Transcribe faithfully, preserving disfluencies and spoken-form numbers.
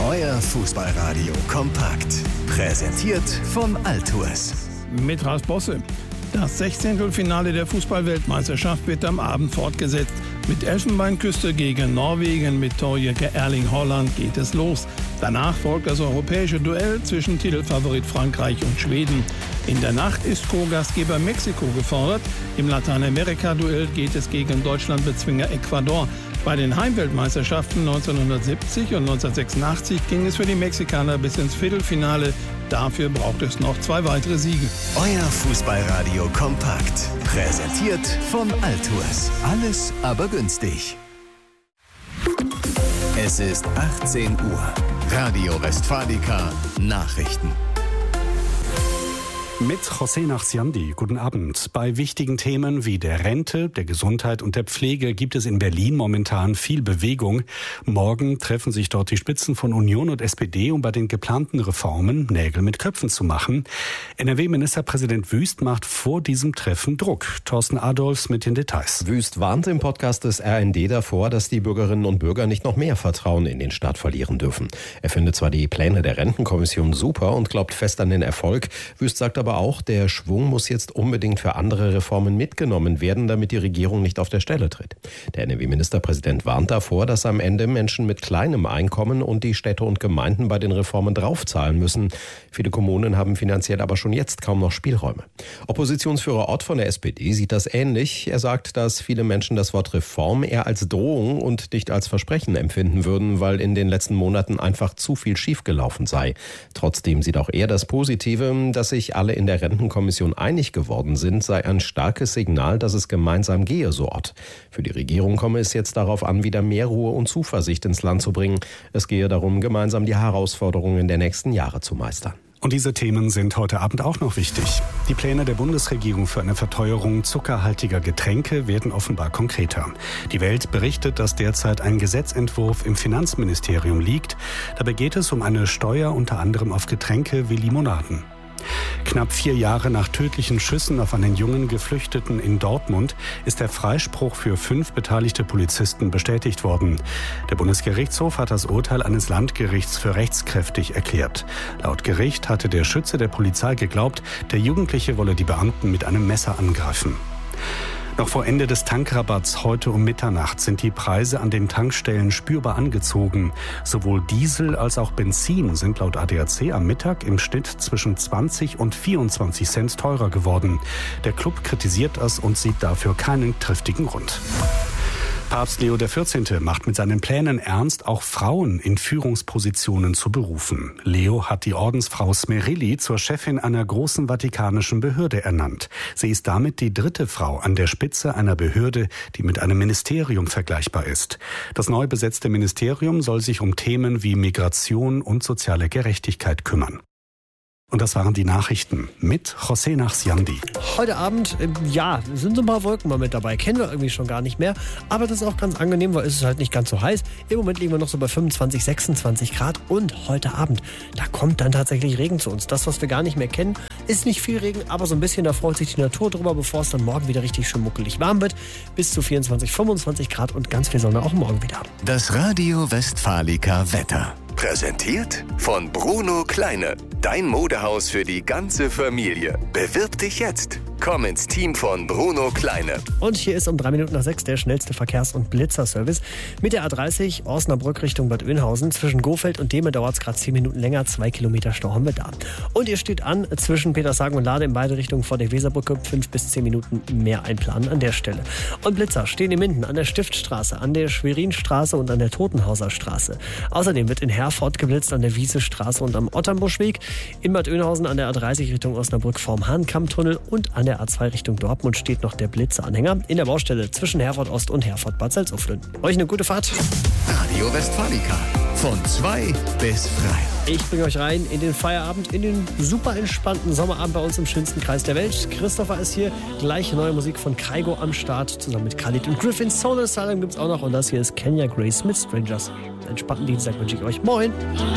Euer Fußballradio kompakt. Präsentiert von Altours. Mit Ralf Bosse. Das Sechzehntelfinale der Fußball-Weltmeisterschaft wird am Abend fortgesetzt. Mit Elfenbeinküste gegen Norwegen mit Torjäger Erling Haaland geht es los. Danach folgt das europäische Duell zwischen Titelfavorit Frankreich und Schweden. In der Nacht ist Co-Gastgeber Mexiko gefordert. Im Lateinamerika-Duell geht es gegen Deutschland-Bezwinger Ecuador. Bei den Heimweltmeisterschaften neunzehnhundertsiebzig und neunzehnhundertsechsundachtzig ging es für die Mexikaner bis ins Viertelfinale. Dafür braucht es noch zwei weitere Siege. Euer Fußballradio kompakt. Präsentiert von Altours. Alles aber günstig. Es ist achtzehn Uhr. Radio Westfalica Nachrichten. Mit José Nachsiandi. Guten Abend. Bei wichtigen Themen wie der Rente, der Gesundheit und der Pflege gibt es in Berlin momentan viel Bewegung. Morgen treffen sich dort die Spitzen von Union und S P D, um bei den geplanten Reformen Nägel mit Köpfen zu machen. N R W-Ministerpräsident Wüst macht vor diesem Treffen Druck. Thorsten Adolfs mit den Details. Wüst warnt im Podcast des R N D davor, dass die Bürgerinnen und Bürger nicht noch mehr Vertrauen in den Staat verlieren dürfen. Er findet zwar die Pläne der Rentenkommission super und glaubt fest an den Erfolg. Wüst sagt aber auch, der Schwung muss jetzt unbedingt für andere Reformen mitgenommen werden, damit die Regierung nicht auf der Stelle tritt. Der N R W-Ministerpräsident warnt davor, dass am Ende Menschen mit kleinem Einkommen und die Städte und Gemeinden bei den Reformen draufzahlen müssen. Viele Kommunen haben finanziell aber schon jetzt kaum noch Spielräume. Oppositionsführer Ott von der S P D sieht das ähnlich. Er sagt, dass viele Menschen das Wort Reform eher als Drohung und nicht als Versprechen empfinden würden, weil in den letzten Monaten einfach zu viel schiefgelaufen sei. Trotzdem sieht auch er das Positive, dass sich alle in der Rentenkommission einig geworden sind, sei ein starkes Signal, dass es gemeinsam gehe, so Ott. Für die Regierung komme es jetzt darauf an, wieder mehr Ruhe und Zuversicht ins Land zu bringen. Es gehe darum, gemeinsam die Herausforderungen der nächsten Jahre zu meistern. Und diese Themen sind heute Abend auch noch wichtig. Die Pläne der Bundesregierung für eine Verteuerung zuckerhaltiger Getränke werden offenbar konkreter. Die Welt berichtet, dass derzeit ein Gesetzentwurf im Finanzministerium liegt. Dabei geht es um eine Steuer unter anderem auf Getränke wie Limonaden. Knapp vier Jahre nach tödlichen Schüssen auf einen jungen Geflüchteten in Dortmund ist der Freispruch für fünf beteiligte Polizisten bestätigt worden. Der Bundesgerichtshof hat das Urteil eines Landgerichts für rechtskräftig erklärt. Laut Gericht hatte der Schütze der Polizei geglaubt, der Jugendliche wolle die Beamten mit einem Messer angreifen. Noch vor Ende des Tankrabatts heute um Mitternacht sind die Preise an den Tankstellen spürbar angezogen. Sowohl Diesel als auch Benzin sind laut A D A C am Mittag im Schnitt zwischen zwanzig und vierundzwanzig Cent teurer geworden. Der Club kritisiert das und sieht dafür keinen triftigen Grund. Papst Leo der vierzehnte macht mit seinen Plänen ernst, auch Frauen in Führungspositionen zu berufen. Leo hat die Ordensfrau Smerilli zur Chefin einer großen vatikanischen Behörde ernannt. Sie ist damit die dritte Frau an der Spitze einer Behörde, die mit einem Ministerium vergleichbar ist. Das neu besetzte Ministerium soll sich um Themen wie Migration und soziale Gerechtigkeit kümmern. Und das waren die Nachrichten mit José Nachsiandi. Heute Abend, äh, ja, sind so ein paar Wolken mal mit dabei. Kennen wir irgendwie schon gar nicht mehr. Aber das ist auch ganz angenehm, weil es ist halt nicht ganz so heiß. Im Moment liegen wir noch so bei fünfundzwanzig, sechsundzwanzig Grad. Und heute Abend, da kommt dann tatsächlich Regen zu uns. Das, was wir gar nicht mehr kennen, ist nicht viel Regen, aber so ein bisschen, da freut sich die Natur drüber, bevor es dann morgen wieder richtig schön muckelig warm wird. Bis zu vierundzwanzig, fünfundzwanzig Grad und ganz viel Sonne auch morgen wieder. Das Radio Westfalica Wetter. Präsentiert von Bruno Kleine. Dein Modehaus für die ganze Familie. Bewirb dich jetzt. Komm ins Team von Bruno Kleine. Und hier ist um drei Minuten nach sechs der schnellste Verkehrs- und Blitzerservice. Mit der A dreißig Osnabrück Richtung Bad Oeynhausen. Zwischen Gofeld und Dehme dauert es gerade zehn Minuten länger. Zwei Kilometer Stau haben wir da. Und ihr steht an zwischen Petershagen und Lade in beide Richtungen vor der Weserbrücke. Fünf bis zehn Minuten mehr einplanen an der Stelle. Und Blitzer stehen in Minden an der Stiftstraße, an der Schwerinstraße und an der Totenhauser Straße. Außerdem wird in Herford geblitzt an der Wiesestraße und am Otternbuschweg. In Bad Oeynhausen an der A dreißig Richtung Osnabrück vorm Hahnkammtunnel und an der A zwei Richtung Dortmund steht noch der Blitzeranhänger in der Baustelle zwischen Herford Ost und Herford Bad Salzuflen. Euch eine gute Fahrt. Radio Westfalica. Von zwei bis drei. Ich bringe euch rein in den Feierabend, in den super entspannten Sommerabend bei uns im schönsten Kreis der Welt. Christopher ist hier. Gleiche neue Musik von Kygo am Start. Zusammen mit Khalid und Griffin. Solar Asylum gibt's auch noch. Und das hier ist Kenya Grace mit Strangers. Entspannten Dienstag wünsche ich euch. Moin.